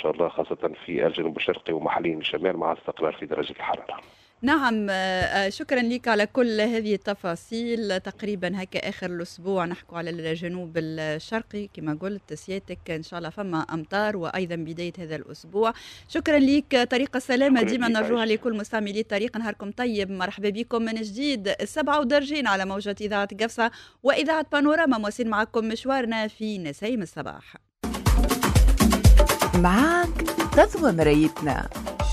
شاء الله، خاصة في الجنوب الشرقي ومحليا الشمال مع استقرار في درجة الحرارة. نعم، شكرا لك على كل هذه التفاصيل. تقريبا هكا آخر الأسبوع نحكو على الجنوب الشرقي كما قلت سيادتك، إن شاء الله فما أمطار، وأيضا بداية هذا الأسبوع. شكرا لك. طريق السلامة ديما نرجوها لكل مستعملي الطريق. نهاركم طيب، مرحبا بكم من جديد. 7 على موجة إذاعة قفصة وإذاعة بانوراما، مواصل معكم مشوارنا في نسيم الصباح. معاك تضوى مرايتنا.